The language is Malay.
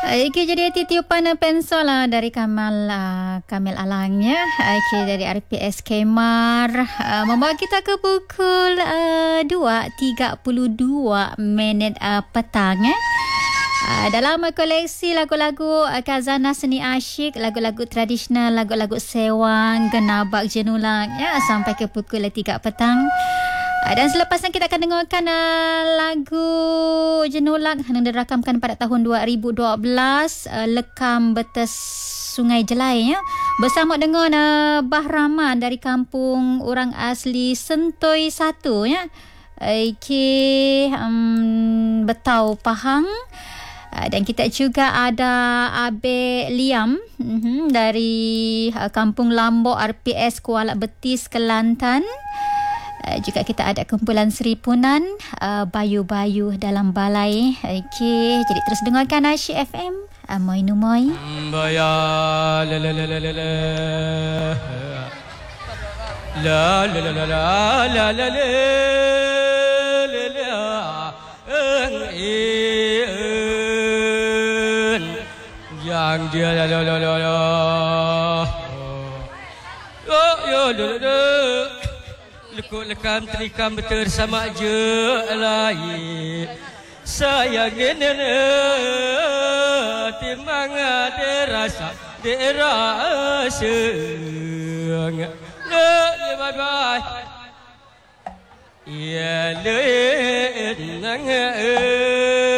Okay, jadi tiupan pensol dari Kamil Alangnya. Okay, dari RPS Kemar membawa kita ke pukul 2.32 petang. Dalam koleksi lagu-lagu Khazanah Seni Asyik, lagu-lagu tradisional, lagu-lagu sewang, genabak jenulak sampai ke pukul 3 petang. Dan selepasnya kita akan dengarkan lagu jenulak yang dirakamkan pada tahun 2012, Lekam Betes Sungai Jelai bersama dengan Bah Rahman dari kampung orang asli Sentoi 1 Betau Pahang. Dan kita juga ada Abe Liam dari kampung Lambok RPS Kuala Betis Kelantan. Juga kita ada kumpulan Sri Punan, Bayu-Bayu dalam balai. Okey, jadi terus dengarkan Asyik FM. Moi numoy. Baya la la la la la la la la la la la la yang dia la la la la yo yo la lekuk lekam terikam bersama je lain sayang timang terasa bye bye ya le nang